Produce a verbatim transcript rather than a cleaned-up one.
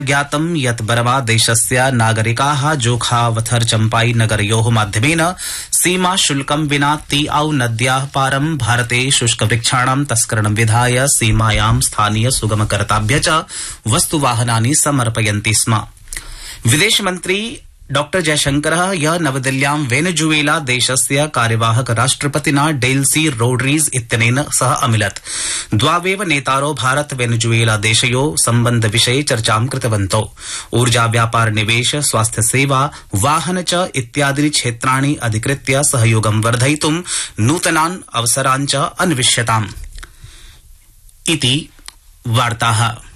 ज्ञातं यत् बरमा देशस्य नागरिकाः जोखावथर चम्पाई नगरयोः माध्यमेन सीमा शुल्कं विना तीआउ नद्याः पारं भारते शुष्कवृक्षाणां तस्करणं विधाय सीमायां स्थानीय सुगमकर्ताभ्य च वस्तुवाहनानि समर्पयन्ति स्म। विदेशमन्त्री डॉ जयशंकरः ह्यः नवदिल्ल्यां वेनेजुएला देशस्य कार्यवाहक राष्ट्रपतिना डेल्सी रोड्रीज इत्यनेन सह अमिलत्। द्वावेव नेतारो भारत वेनेजुएला देशयोः सम्बन्धविषये चर्चां कृतवन्तौ। ऊर्जा व्यापार निवेश स्वास्थ्य सेवा वाहन च इत्यादीनि क्षेत्राणि अधिकृत्य सहयोगं वर्धयितुं नूतनान् अवसरान् च अन्विष्यताम् इति वार्ताः।